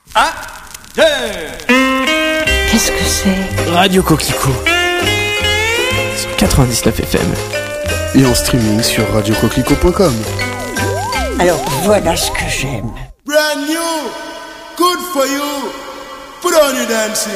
1, 2. Qu'est-ce que c'est ? Radio Coquelicot sur 99 FM. Et en streaming sur radiocoquelicot.com. Alors voilà ce que j'aime. Brand new, good for you. Put on your dancing.